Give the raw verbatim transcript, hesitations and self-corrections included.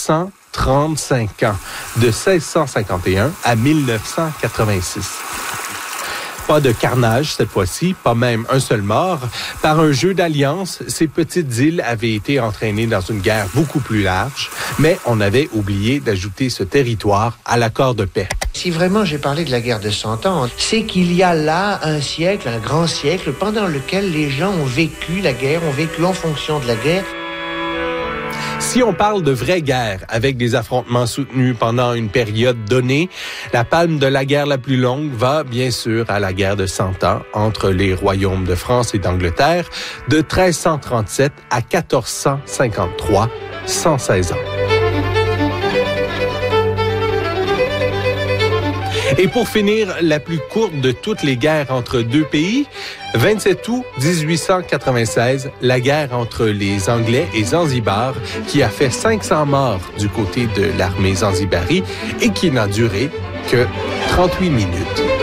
cent trente-cinq ans, de seize cent cinquante et un à mille neuf cent quatre-vingt-six. Pas de carnage cette fois-ci, pas même un seul mort. Par un jeu d'alliance, ces petites îles avaient été entraînées dans une guerre beaucoup plus large, mais on avait oublié d'ajouter ce territoire à l'accord de paix. Si vraiment j'ai parlé de la guerre de Cent Ans, c'est qu'il y a là un siècle, un grand siècle, pendant lequel les gens ont vécu la guerre, ont vécu en fonction de la guerre. Si on parle de vraie guerre, avec des affrontements soutenus pendant une période donnée, la palme de la guerre la plus longue va, bien sûr, à la guerre de Cent Ans entre les royaumes de France et d'Angleterre, de treize cent trente-sept à quatorze cent cinquante-trois, cent seize ans. Et pour finir, la plus courte de toutes les guerres entre deux pays, vingt-sept août dix-huit cent quatre-vingt-seize, la guerre entre les Anglais et Zanzibar, qui a fait cinq cents morts du côté de l'armée zanzibari et qui n'a duré que trente-huit minutes.